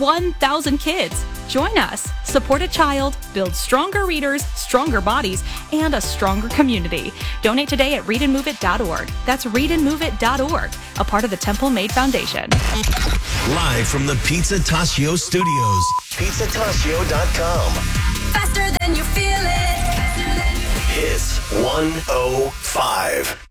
1,000 kids. Join us. Support a child, build stronger readers, stronger bodies, and a stronger community. Donate today at readandmoveit.org. That's readandmoveit.org, a part of the Temple Maid Foundation. Live from the Pizzatascio studios, pizzatascio.com. Faster than you feel it. Hits 105.